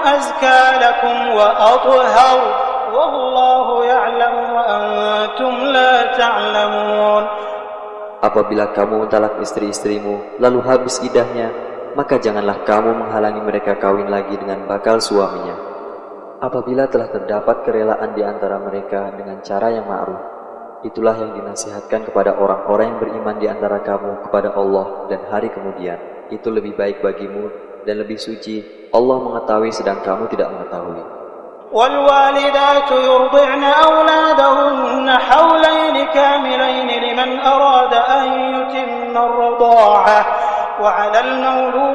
أزكى لكم وأطهر والله يعلم وأنتم لا تعلمون. Apabila kamu talak istri-istrimu lalu habis iddahnya, maka janganlah kamu menghalangi mereka kawin lagi dengan bakal suaminya. Apabila telah terdapat kerelaan di antara mereka dengan cara yang ma'ruf, itulah yang dinasihatkan kepada orang-orang yang beriman di antara kamu kepada Allah dan hari kemudian. Itu lebih baik bagimu dan lebih suci. Allah mengetahui sedang kamu tidak mengetahui. والوالدات يرضعن أولادهن حولين كاملين لمن أراد أن يتم الرضاعة وعلى المولود